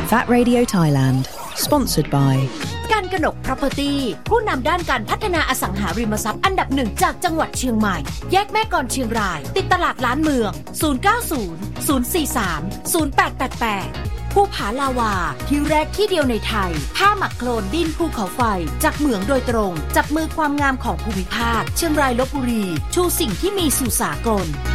VAT Radio Thailand Sponsored by การกนก Property ผู้นำด้านการพัฒนาอสังหาริมทรัพย์อันดับหนึ่งจากจังหวัดเชียงใหม่แยกแม่กลอนเชียงรายติดตลาดล้านเมือง090 043 0888ภูผาลาวาที่แรกที่เดียวในไทยผ้าหมักโคลนดินภูเขาไฟจากเหมืองโดยตรงจับมือความงามของภูมิภาคเชียงรายลพบุรีชูสิ่งที่มีสู่สากล